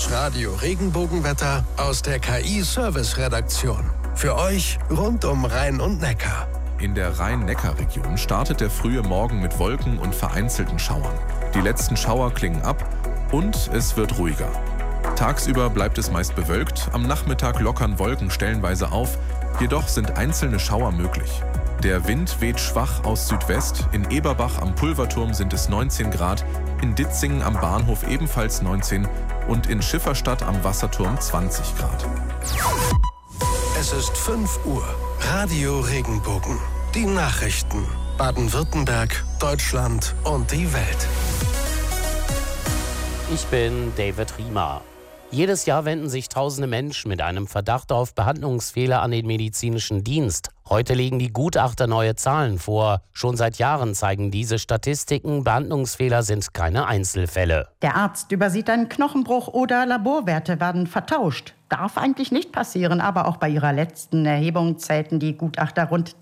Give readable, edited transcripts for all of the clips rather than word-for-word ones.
Das Radio Regenbogenwetter aus der KI-Service-Redaktion. Für euch rund um Rhein und Neckar. In der Rhein-Neckar-Region startet der frühe Morgen mit Wolken und vereinzelten Schauern. Die letzten Schauer klingen ab und es wird ruhiger. Tagsüber bleibt es meist bewölkt, am Nachmittag lockern Wolken stellenweise auf, jedoch sind einzelne Schauer möglich. Der Wind weht schwach aus Südwest, in Eberbach am Pulverturm sind es 19 Grad, in Ditzingen am Bahnhof ebenfalls 19 und in Schifferstadt am Wasserturm 20 Grad. Es ist 5 Uhr. Radio Regenbogen. Die Nachrichten. Baden-Württemberg, Deutschland und die Welt. Ich bin David Riemer. Jedes Jahr wenden sich tausende Menschen mit einem Verdacht auf Behandlungsfehler an den medizinischen Dienst. Heute legen die Gutachter neue Zahlen vor. Schon seit Jahren zeigen diese Statistiken, Behandlungsfehler sind keine Einzelfälle. Der Arzt übersieht einen Knochenbruch oder Laborwerte werden vertauscht. Darf eigentlich nicht passieren, aber auch bei ihrer letzten Erhebung zählten die Gutachter rund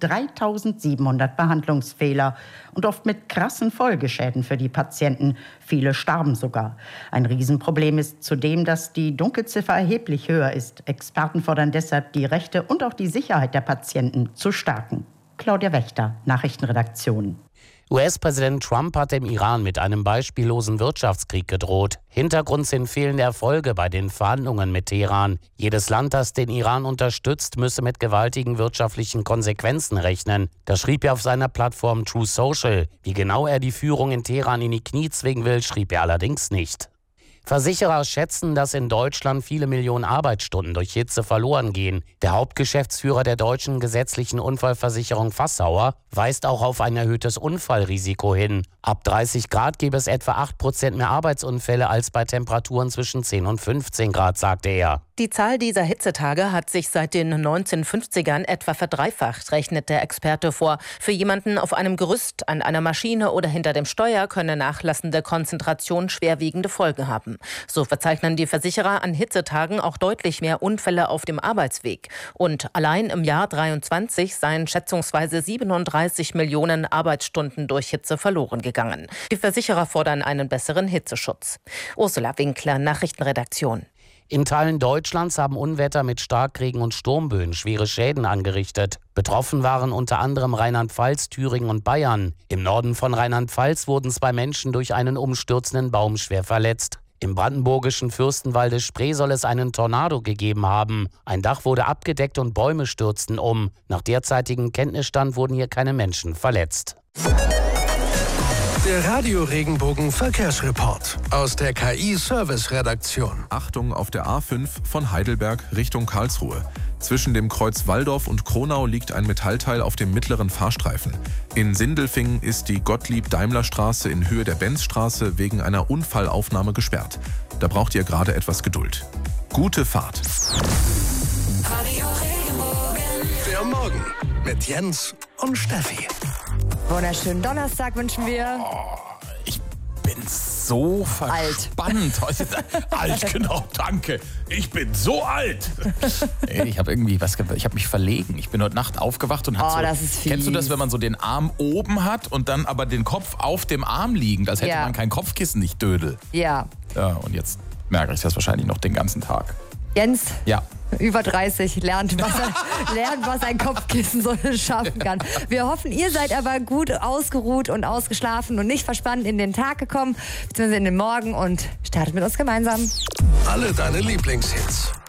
3700 Behandlungsfehler und oft mit krassen Folgeschäden für die Patienten. Viele starben sogar. Ein Riesenproblem ist zudem, dass die Dunkelziffer erheblich höher ist. Experten fordern deshalb, die Rechte und auch die Sicherheit der Patienten zu stärken. Claudia Wächter, Nachrichtenredaktion. US-Präsident Trump hat dem Iran mit einem beispiellosen Wirtschaftskrieg gedroht. Hintergrund sind fehlende Erfolge bei den Verhandlungen mit Teheran. Jedes Land, das den Iran unterstützt, müsse mit gewaltigen wirtschaftlichen Konsequenzen rechnen. Das schrieb er auf seiner Plattform True Social. Wie genau er die Führung in Teheran in die Knie zwingen will, schrieb er allerdings nicht. Versicherer schätzen, dass in Deutschland viele Millionen Arbeitsstunden durch Hitze verloren gehen. Der Hauptgeschäftsführer der deutschen gesetzlichen Unfallversicherung Fassauer weist auch auf ein erhöhtes Unfallrisiko hin. Ab 30 Grad gäbe es etwa 8% mehr Arbeitsunfälle als bei Temperaturen zwischen 10 und 15 Grad, sagte er. Die Zahl dieser Hitzetage hat sich seit den 1950ern etwa verdreifacht, rechnet der Experte vor. Für jemanden auf einem Gerüst, an einer Maschine oder hinter dem Steuer könne nachlassende Konzentration schwerwiegende Folgen haben. So verzeichnen die Versicherer an Hitzetagen auch deutlich mehr Unfälle auf dem Arbeitsweg. Und allein im Jahr 2023 seien schätzungsweise 37 Millionen Arbeitsstunden durch Hitze verloren gegangen. Die Versicherer fordern einen besseren Hitzeschutz. Ursula Winkler, Nachrichtenredaktion. In Teilen Deutschlands haben Unwetter mit Starkregen und Sturmböen schwere Schäden angerichtet. Betroffen waren unter anderem Rheinland-Pfalz, Thüringen und Bayern. Im Norden von Rheinland-Pfalz wurden 2 Menschen durch einen umstürzenden Baum schwer verletzt. Im brandenburgischen Fürstenwalde-Spree soll es einen Tornado gegeben haben. Ein Dach wurde abgedeckt und Bäume stürzten um. Nach derzeitigem Kenntnisstand wurden hier keine Menschen verletzt. Der Radio Regenbogen Verkehrsreport aus der KI-Service-Redaktion. Achtung auf der A5 von Heidelberg Richtung Karlsruhe. Zwischen dem Kreuz Walldorf und Kronau liegt ein Metallteil auf dem mittleren Fahrstreifen. In Sindelfingen ist die Gottlieb-Daimler-Straße in Höhe der Benzstraße wegen einer Unfallaufnahme gesperrt. Da braucht ihr gerade etwas Geduld. Gute Fahrt. Radio Regenbogen. Der Morgen mit Jens und Steffi. Wunderschönen Donnerstag wünschen wir. Oh, ich bin so verspannt. Alt, genau, danke. Ich bin so alt. Ich habe mich verlegen. Ich bin heute Nacht aufgewacht und habe das ist fies. Kennst du das, wenn man so den Arm oben hat und dann aber den Kopf auf dem Arm liegend, als hätte man kein Kopfkissen, nicht Dödel. Ja. Ja, und jetzt merke ich das wahrscheinlich noch den ganzen Tag. Jens, ja. Über 30, lernt, was ein Kopfkissen so schaffen kann. Wir hoffen, ihr seid aber gut ausgeruht und ausgeschlafen und nicht verspannt in den Tag gekommen, beziehungsweise in den Morgen und startet mit uns gemeinsam. Alle deine Lieblingshits